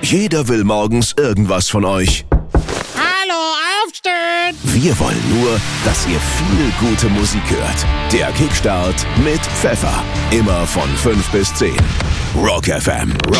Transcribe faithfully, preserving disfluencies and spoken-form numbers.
Jeder will morgens irgendwas von euch. Hallo, aufstehen! Wir wollen nur, dass ihr viel gute Musik hört. Der Kickstart mit Pfeffer. Immer von fünf bis zehn. Rock F M.